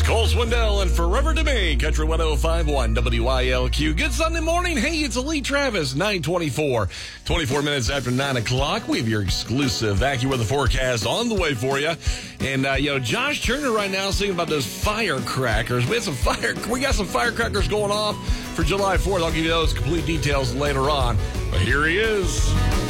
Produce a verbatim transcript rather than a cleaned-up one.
Cole Swindell and Forever to Me, Country one oh five point one W I L Q. Good Sunday morning. Hey, it's Lee Travis, nine twenty-four. twenty-four minutes after nine o'clock. We have your exclusive AccuWeather forecast on the way for you. And, uh, you know, Josh Turner right now is thinking about those firecrackers. We had some fire, we got some firecrackers going off for July fourth. I'll give you those complete details later on. But here he is.